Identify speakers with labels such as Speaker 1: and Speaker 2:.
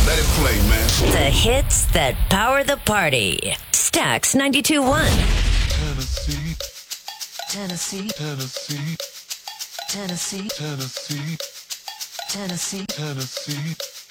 Speaker 1: Let it play, man.
Speaker 2: The hits that power the party. Stax 92.1.
Speaker 3: Tennessee,
Speaker 2: Tennessee,
Speaker 3: Tennessee,
Speaker 2: Tennessee,
Speaker 3: Tennessee,
Speaker 2: Tennessee,
Speaker 3: Tennessee.